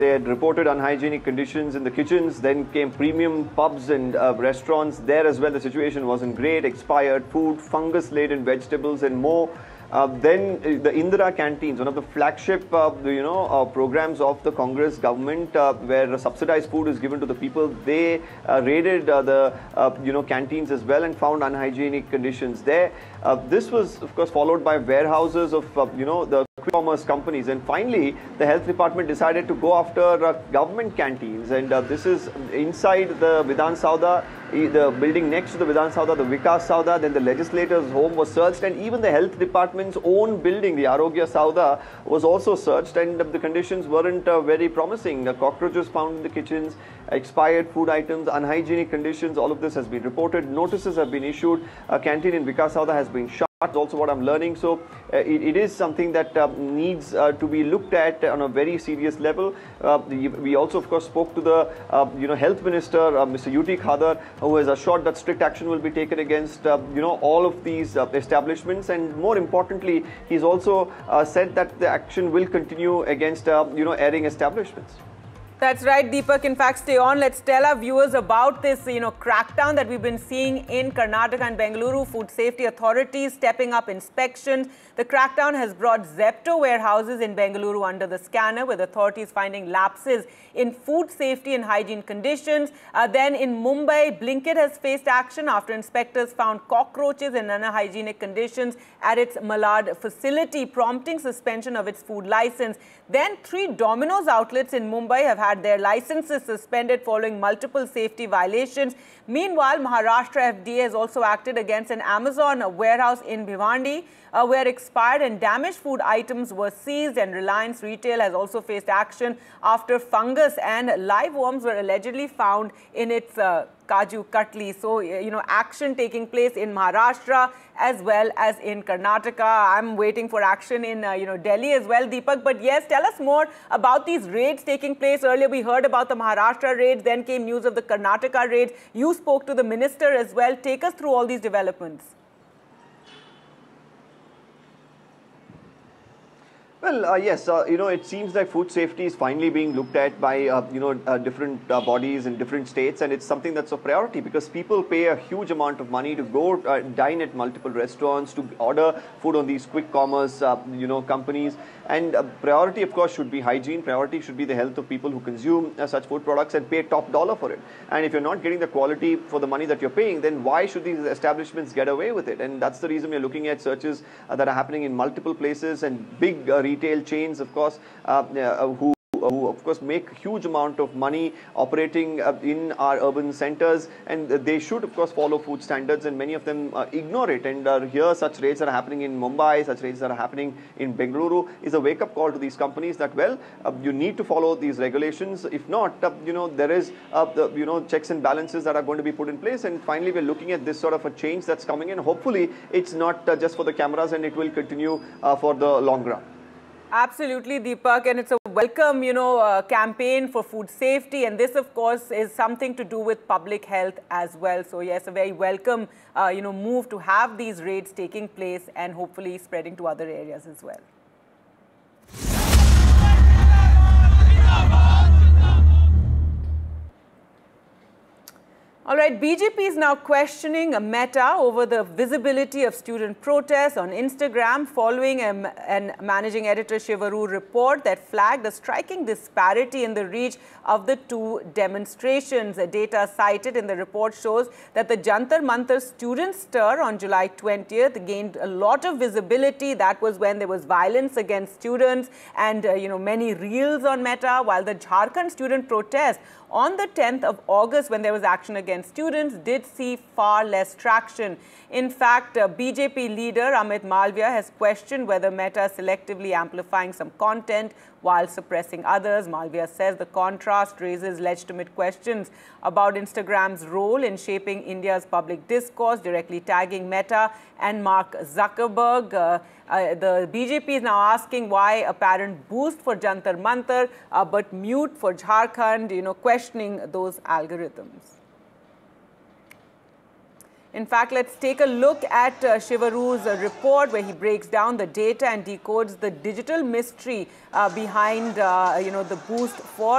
They had reported unhygienic conditions in the kitchens. Then came premium pubs and restaurants. There as well, the situation wasn't great. Expired food, fungus-laden vegetables, and more. Then the Indira canteens, one of the flagship, programs of the Congress government, where subsidized food is given to the people. They raided the canteens as well and found unhygienic conditions there. This was, of course, followed by warehouses of the quick commerce companies, and finally the health department decided to go after government canteens, and this is inside the Vidhan Sauda, the building next to the Vidhan Sauda, the Vikas Sauda. Then the legislator's home was searched, and even the health department's own building, the Arogya Sauda, was also searched, and the conditions weren't very promising. Cockroaches found in the kitchens, expired food items, unhygienic conditions, all of this has been reported. Notices have been issued. A canteen in Vikas Sauda has been shut. That's also what I'm learning. So it is something that needs to be looked at on a very serious level. We also, of course, spoke to the health minister, Mr. UT Khadar, who has assured that strict action will be taken against all of these establishments, and more importantly, he's also said that the action will continue against airing establishments. That's right, Deepak. In fact, stay on. Let's tell our viewers about this, crackdown that we've been seeing in Karnataka and Bengaluru. Food safety authorities stepping up inspections. The crackdown has brought Zepto warehouses in Bengaluru under the scanner, with authorities finding lapses in food safety and hygiene conditions. Then in Mumbai, Blinkit has faced action after inspectors found cockroaches in unhygienic conditions at its Malad facility, prompting suspension of its food license. Then 3 Domino's outlets in Mumbai have had their licenses suspended following multiple safety violations. Meanwhile, Maharashtra FDA has also acted against an Amazon warehouse in Bhiwandi, where expired and damaged food items were seized, and Reliance Retail has also faced action after fungus and live worms were allegedly found in its Kaju Katli. So, action taking place in Maharashtra as well as in Karnataka. I'm waiting for action in, Delhi as well, Deepak. But yes, tell us more about these raids taking place. Earlier, we heard about the Maharashtra raids, then came news of the Karnataka raids. You spoke to the minister as well. Take us through all these developments. Well, yes, it seems like food safety is finally being looked at by, different bodies in different states, and it's something that's a priority because people pay a huge amount of money to go dine at multiple restaurants, to order food on these quick commerce, companies. And priority, of course, should be hygiene. Priority should be the health of people who consume such food products and pay top dollar for it. And if you're not getting the quality for the money that you're paying, then why should these establishments get away with it? And that's the reason we're looking at searches that are happening in multiple places, and big retail chains, of course, who of course make huge amount of money operating in our urban centers, and they should of course follow food standards, and many of them ignore it. And here such raids that are happening in Mumbai, such raids that are happening in Bengaluru is a wake-up call to these companies that, well, you need to follow these regulations. If not, there is checks and balances that are going to be put in place. And finally, we're looking at this sort of a change that's coming in. Hopefully it's not just for the cameras, and it will continue for the long run. Absolutely, Deepak, and it's a welcome, campaign for food safety, and this, of course, is something to do with public health as well. So, yes, a very welcome, move to have these raids taking place and hopefully spreading to other areas as well. All right, BJP is now questioning Meta over the visibility of student protests on Instagram following an managing editor Shivaru report that flagged a striking disparity in the reach of the 2 demonstrations. Data cited in the report shows that the Jantar Mantar student stir on July 20th gained a lot of visibility. That was when there was violence against students and, many reels on Meta, while the Jharkhand student protest on the 10th of August, when there was action against students, did see far less traction. In fact, BJP leader Amit Malviya has questioned whether Meta is selectively amplifying some content while suppressing others. Malviya says the contrast raises legitimate questions about Instagram's role in shaping India's public discourse, directly tagging Meta and Mark Zuckerberg. The BJP is now asking why apparent boost for Jantar Mantar, but mute for Jharkhand, questioning those algorithms. In fact, let's take a look at Shivaru's report where he breaks down the data and decodes the digital mystery behind, the boost for